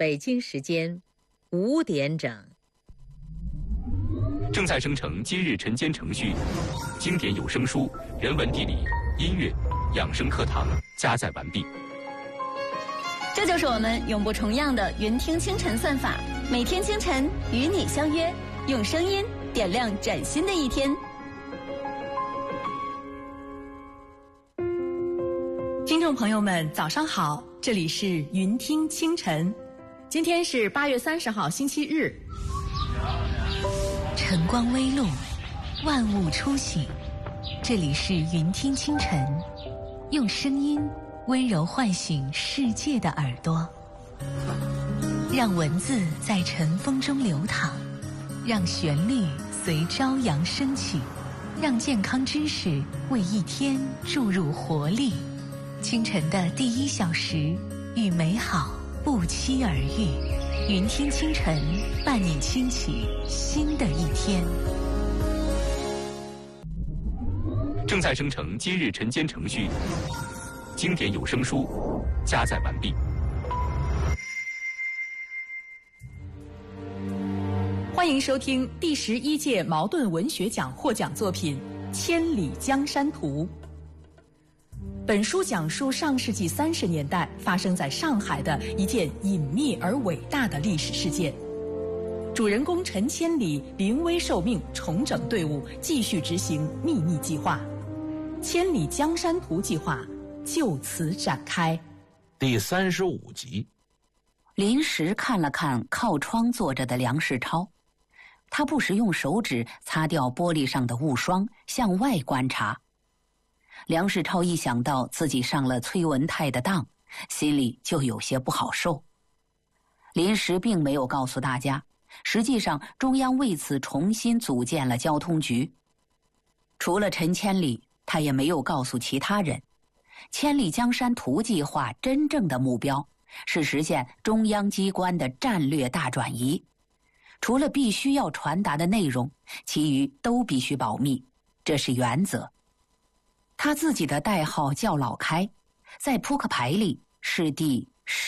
北京时间5点整。 正在生成今日晨间程序，经典有声书、人文地理、音乐、养生课堂加载完毕。 这就是我们永不重样的云听清晨算法，每天清晨与你相约，用声音点亮崭新的一天。 听众朋友们，早上好，这里是云听清晨，今天是8月30号，星期日。 晨光微露，万物初醒，这里是云听清晨，用声音温柔唤醒世界的耳朵，让文字在晨风中流淌，让旋律随朝阳升起，让健康知识为一天注入活力。清晨的第1小时，与美好不期而遇。云听清晨，伴你轻启新的一天。 正在生成今日晨间程序，经典有声书加载完毕。 欢迎收听第11届茅盾文学奖获奖作品《千里江山图》。本书讲述上世纪30年代发生在上海的一件隐秘而伟大的历史事件。主人公陈千里临危受命，重整队伍，继续执行秘密计划。千里江山图计划就此展开。 第35集。 临时看了看靠窗坐着的梁世超，他不时用手指擦掉玻璃上的雾霜，向外观察。梁世超一想到自己上了崔文泰的当，心里就有些不好受。临时并没有告诉大家，实际上中央为此重新组建了交通局。除了陈千里，他也没有告诉其他人，千里江山图计划真正的目标是实现中央机关的战略大转移。除了必须要传达的内容，其余都必须保密，这是原则。他自己的代号叫老开，在扑克牌里是第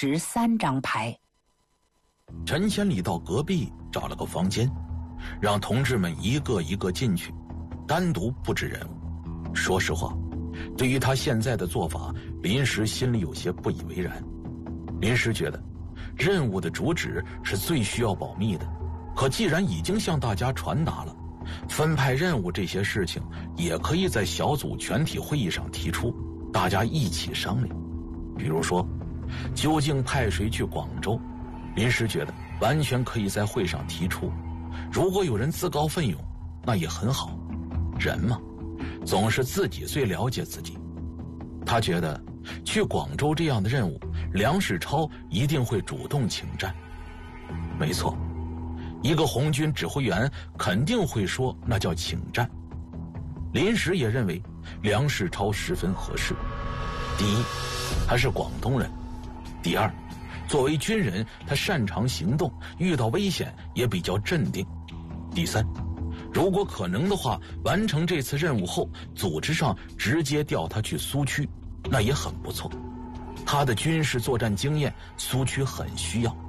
13张牌。 陈千里到隔壁找了个房间，让同志们一个一个进去，单独布置任务。说实话，对于他现在的做法，临时心里有些不以为然。临时觉得任务的主旨是最需要保密的，可既然已经向大家传达了，分派任务这些事情也可以在小组全体会议上提出，大家一起商量。比如说究竟派谁去广州，临时觉得完全可以在会上提出。如果有人自告奋勇，那也很好，人嘛，总是自己最了解自己。他觉得去广州这样的任务，梁世超一定会主动请战。没错，一个红军指挥员肯定会说那叫请战。临时也认为梁世超十分合适。第一，他是广东人；第二，作为军人，他擅长行动，遇到危险也比较镇定；第三，如果可能的话，完成这次任务后，组织上直接调他去苏区，那也很不错。他的军事作战经验，苏区很需要。